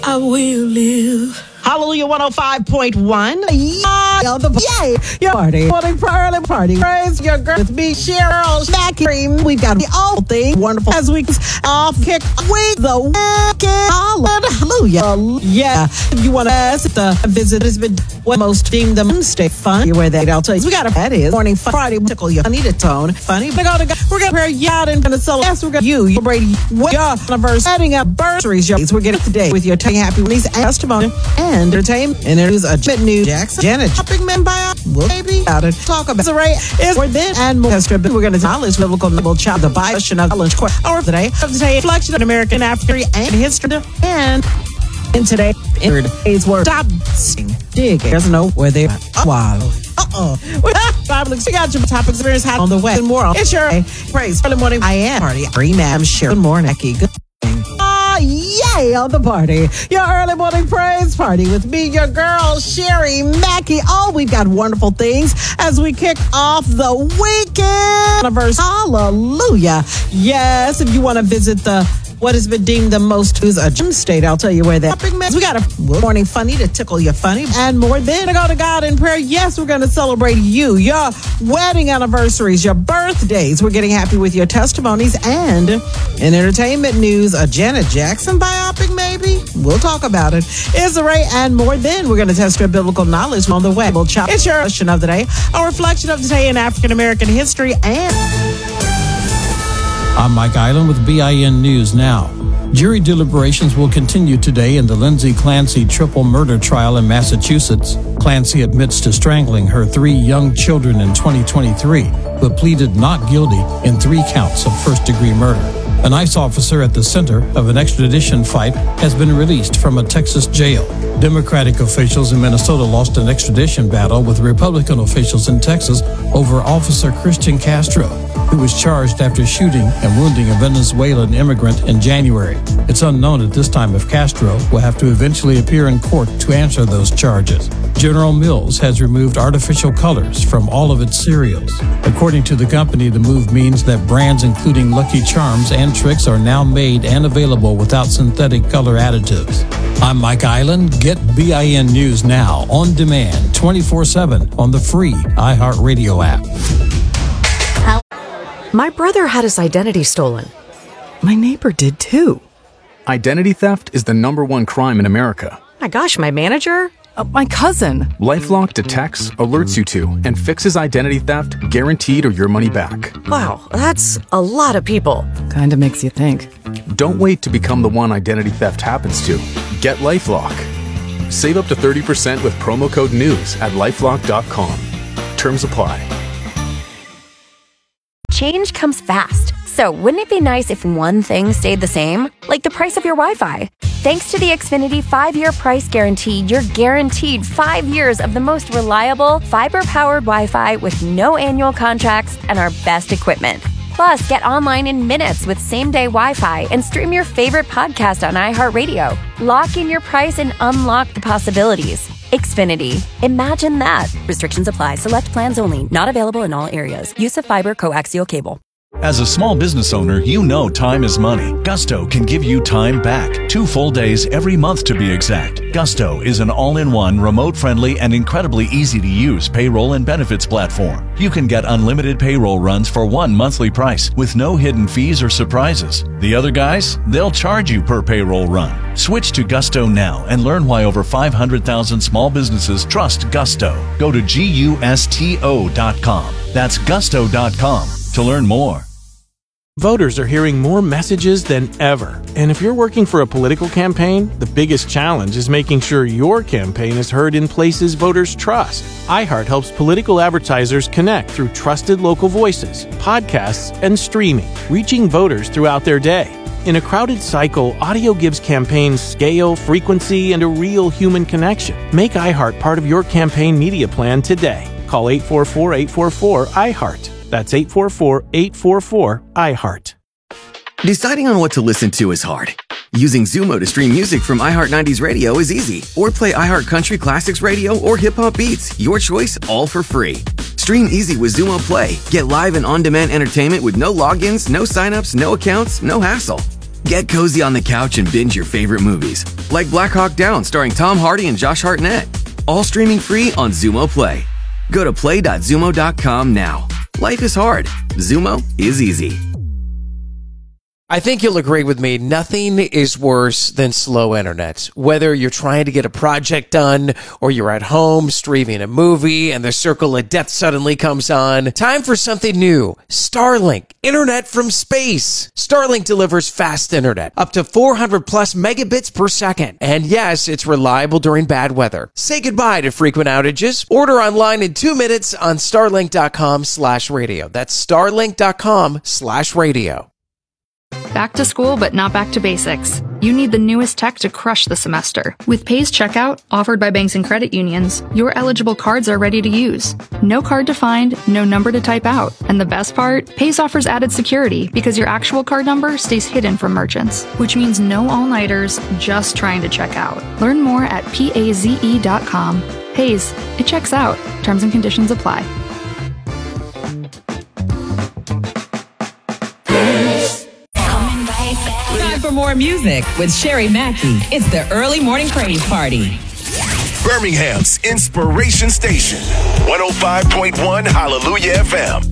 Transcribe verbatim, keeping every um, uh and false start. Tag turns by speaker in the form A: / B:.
A: I will live.
B: Hallelujah one oh five point one. Yeah, the yay, your party. Morning early party. Praise your girl with me, Cheryl Mackery. We've got the all thing wonderful as we off kick week the weekend. Hallelujah. Yeah. If you want to ask the visit has been what most deemed the Wednesday fun. You wear that, I'll tell you. We got a that is morning fun Friday. Tickle you. I need a tone. Funny. We're gonna we're gonna pray yacht and gonna celebrate. Yes, we're gonna you, you Brady. Your anniversary, setting up bursaries. We're getting today with your t- happy release testimony and entertainment. And there's a jet new Jackson Janet shopping man by well, maybe about it. Talk about the right is for this and more. We're gonna knowledge biblical noble child the Bible of knowledge course or today of today reflection of American African and history and in today in today's word stop dig doesn't know where they are. Wow. Uh-oh. Bible, we got your top experience on the way. Good morning. It's your praise early morning. I am party. Free ma'am. Sure. Good morning. Good morning. Ah, yay on the party. Your early morning praise party with me, your girl, Sherry Mackey. Oh, we've got wonderful things as we kick off the weekend anniversary. Hallelujah. Yes, if you want to visit the what has been deemed the most who's a gym state, I'll tell you where that. We got a morning funny to tickle your funny and more. Then to go to God in prayer. Yes, we're going to celebrate you, your wedding anniversaries, your birthdays. We're getting happy with your testimonies and in entertainment news, a Janet Jackson biopic, maybe. We'll talk about it. Ray and more. Then we're going to test your biblical knowledge on the web. It's your question of the day, a reflection of the day in African American history and.
C: I'm Mike Island with B I N News Now. Jury deliberations will continue today in the Lindsay Clancy triple murder trial in Massachusetts. Clancy admits to strangling her three young children in twenty twenty-three, but pleaded not guilty in three counts of first-degree murder. An ICE officer at the center of an extradition fight has been released from a Texas jail. Democratic officials in Minnesota lost an extradition battle with Republican officials in Texas over Officer Christian Castro, who was charged after shooting and wounding a Venezuelan immigrant in January. It's unknown at this time if Castro will have to eventually appear in court to answer those charges. General Mills has removed artificial colors from all of its cereals. According to the company, the move means that brands including Lucky Charms and Trix are now made and available without synthetic color additives. I'm Mike Island. Get B I N News Now on demand twenty-four seven on the free iHeartRadio app.
D: My brother had his identity stolen. My neighbor did too.
E: Identity theft is the number one crime in America.
D: My gosh, my manager? Uh, my cousin.
E: LifeLock detects, alerts you to, and fixes identity theft guaranteed or your money back.
D: Wow, that's a lot of people. Kinda makes you think.
E: Don't wait to become the one identity theft happens to. Get LifeLock. Save up to thirty percent with promo code NEWS at lifelock dot com. Terms apply.
F: Change comes fast. So wouldn't it be nice if one thing stayed the same? Like the price of your Wi-Fi. Thanks to the Xfinity five-year price guarantee, you're guaranteed five years of the most reliable, fiber-powered Wi-Fi with no annual contracts and our best equipment. Plus, get online in minutes with same-day Wi-Fi and stream your favorite podcast on iHeartRadio. Lock in your price and unlock the possibilities. Xfinity. Imagine that. Restrictions apply. Select plans only. Not available in all areas. Use of fiber coaxial cable.
G: As a small business owner, you know time is money. Gusto can give you time back. Two full days every month to be exact. Gusto is an all-in-one, remote-friendly, and incredibly easy-to-use payroll and benefits platform. You can get unlimited payroll runs for one monthly price with no hidden fees or surprises. The other guys, they'll charge you per payroll run. Switch to Gusto now and learn why over five hundred thousand small businesses trust Gusto. Go to gusto dot com. That's gusto dot com to learn more.
H: Voters are hearing more messages than ever. And if you're working for a political campaign, the biggest challenge is making sure your campaign is heard in places voters trust. iHeart helps political advertisers connect through trusted local voices, podcasts, and streaming, reaching voters throughout their day. In a crowded cycle, audio gives campaigns scale, frequency, and a real human connection. Make iHeart part of your campaign media plan today. Call eight four four, eight four four, I heart. That's eight four four, eight four four, I heart.
I: Deciding on what to listen to is hard. Using Xumo to stream music from iHeart nineties Radio is easy. Or play iHeart Country Classics Radio or Hip Hop Beats. Your choice, all for free. Stream easy with Xumo Play. Get live and on-demand entertainment with no logins, no signups, no accounts, no hassle. Get cozy on the couch and binge your favorite movies, like Black Hawk Down starring Tom Hardy and Josh Hartnett. All streaming free on Xumo Play. Go to play dot xumo dot com now. Life is hard. Xumo is easy.
J: I think you'll agree with me, nothing is worse than slow internet. Whether you're trying to get a project done or you're at home streaming a movie and the circle of death suddenly comes on, time for something new. Starlink, internet from space. Starlink delivers fast internet, up to four hundred plus megabits per second. And yes, it's reliable during bad weather. Say goodbye to frequent outages. Order online in two minutes on starlink dot com slash radio. That's starlink dot com slash radio.
K: Back to school, but not back to basics. You need the newest tech to crush the semester. With Pays Checkout, offered by banks and credit unions, your eligible cards are ready to use. No card to find, no number to type out. And the best part? Pays offers added security because your actual card number stays hidden from merchants, which means no all-nighters just trying to check out. Learn more at paze dot com. Pays, it checks out. Terms and conditions apply.
L: Time for more music with Sherry Mackey. It's the early morning praise party.
M: Birmingham's Inspiration Station, one oh five point one Hallelujah F M.